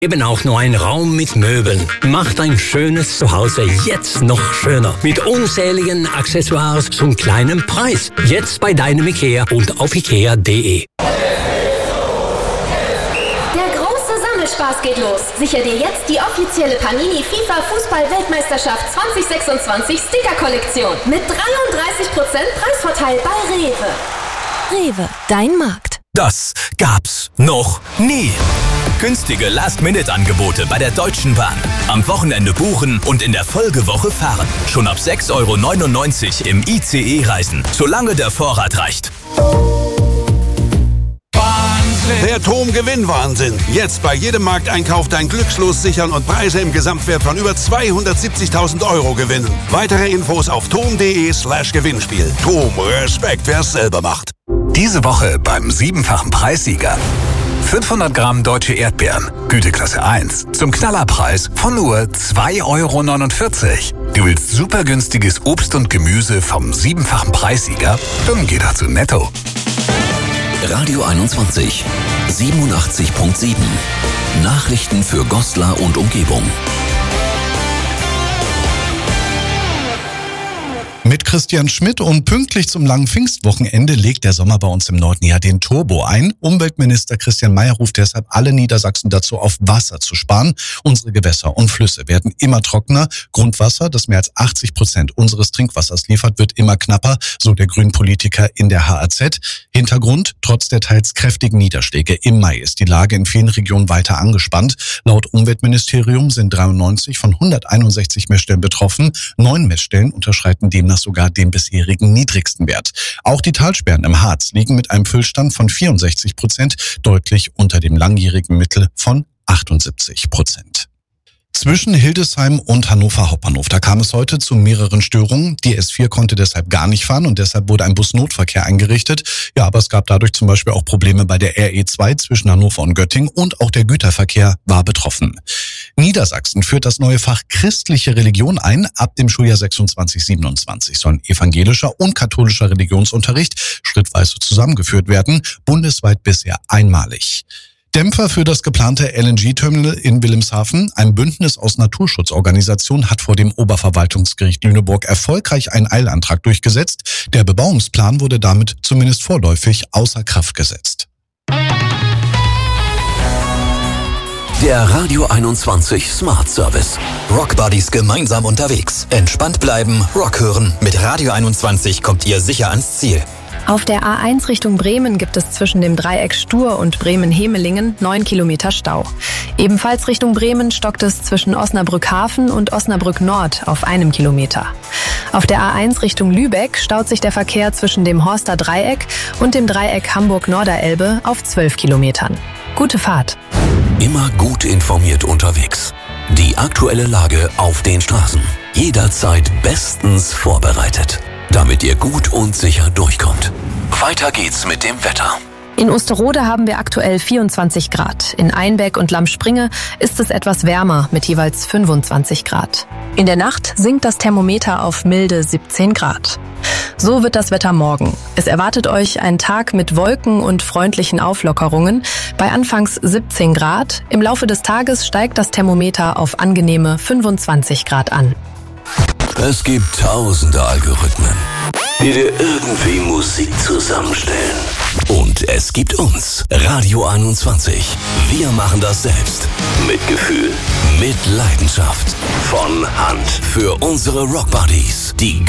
Eben auch nur ein Raum mit Möbeln. Macht ein schönes Zuhause jetzt noch schöner. Mit unzähligen Accessoires zum kleinen Preis. Jetzt bei deinem IKEA und auf ikea.de. Spaß geht los. Sicher dir jetzt die offizielle Panini FIFA Fußball-Weltmeisterschaft 2026 Sticker-Kollektion mit 33% Preisvorteil bei Rewe. Rewe, dein Markt. Das gab's noch nie. Günstige Last-Minute-Angebote bei der Deutschen Bahn. Am Wochenende buchen und in der Folgewoche fahren. Schon ab 6,99 € im ICE reisen, solange der Vorrat reicht. Der TOM-Gewinn-Wahnsinn. Jetzt bei jedem Markteinkauf dein Glückslos sichern und Preise im Gesamtwert von über 270.000 € gewinnen. Weitere Infos auf tom.de/Gewinnspiel. TOM, Respekt, wer's selber macht. Diese Woche beim 7-fachen Preissieger. 500 Gramm deutsche Erdbeeren, Güteklasse 1, zum Knallerpreis von nur 2,49 €. Du willst super günstiges Obst und Gemüse vom 7-fachen Preissieger? Dann geh dazu Netto. Radio 21, 87.7. Nachrichten für Goslar und Umgebung. Mit Christian Schmidt und pünktlich zum langen Pfingstwochenende legt der Sommer bei uns im Norden ja den Turbo ein. Umweltminister Christian Mayer ruft deshalb alle Niedersachsen dazu auf, Wasser zu sparen. Unsere Gewässer und Flüsse werden immer trockener. Grundwasser, das mehr als 80% unseres Trinkwassers liefert, wird immer knapper, so der Grünpolitiker in der HAZ. Hintergrund: Trotz der teils kräftigen Niederschläge im Mai ist die Lage in vielen Regionen weiter angespannt. Laut Umweltministerium sind 93 von 161 Messstellen betroffen. 9 Messstellen unterschreiten demnach sogar den bisherigen niedrigsten Wert. Auch die Talsperren im Harz liegen mit einem Füllstand von 64% deutlich unter dem langjährigen Mittel von 78%. Zwischen Hildesheim und Hannover Hauptbahnhof, da kam es heute zu mehreren Störungen. Die S4 konnte deshalb gar nicht fahren und deshalb wurde ein Busnotverkehr eingerichtet. Ja, aber es gab dadurch zum Beispiel auch Probleme bei der RE2 zwischen Hannover und Göttingen und auch der Güterverkehr war betroffen. Niedersachsen führt das neue Fach christliche Religion ein. Ab dem Schuljahr 26/27 sollen evangelischer und katholischer Religionsunterricht schrittweise zusammengeführt werden. Bundesweit bisher einmalig. Dämpfer für das geplante LNG-Terminal in Wilhelmshaven. Ein Bündnis aus Naturschutzorganisationen hat vor dem Oberverwaltungsgericht Lüneburg erfolgreich einen Eilantrag durchgesetzt. Der Bebauungsplan wurde damit zumindest vorläufig außer Kraft gesetzt. Der Radio 21 Smart Service. Rock Buddies gemeinsam unterwegs. Entspannt bleiben, Rock hören. Mit Radio 21 kommt ihr sicher ans Ziel. Auf der A1 Richtung Bremen gibt es zwischen dem Dreieck Stur und Bremen-Hemelingen 9 Kilometer Stau. Ebenfalls Richtung Bremen stockt es zwischen Osnabrück-Hafen und Osnabrück-Nord auf 1 Kilometer. Auf der A1 Richtung Lübeck staut sich der Verkehr zwischen dem Horster Dreieck und dem Dreieck Hamburg-Norderelbe auf 12 Kilometern. Gute Fahrt. Immer gut informiert unterwegs. Die aktuelle Lage auf den Straßen. Jederzeit bestens vorbereitet, damit ihr gut und sicher durchkommt. Weiter geht's mit dem Wetter. In Osterode haben wir aktuell 24 Grad. In Einbeck und Lammspringe ist es etwas wärmer mit jeweils 25 Grad. In der Nacht sinkt das Thermometer auf milde 17 Grad. So wird das Wetter morgen. Es erwartet euch ein Tag mit Wolken und freundlichen Auflockerungen bei anfangs 17 Grad. Im Laufe des Tages steigt das Thermometer auf angenehme 25 Grad an. Es gibt tausende Algorithmen, die dir irgendwie Musik zusammenstellen. Und es gibt uns, Radio 21. Wir machen das selbst. Mit Gefühl, mit Leidenschaft. Von Hand. Für unsere Rock Buddies. Die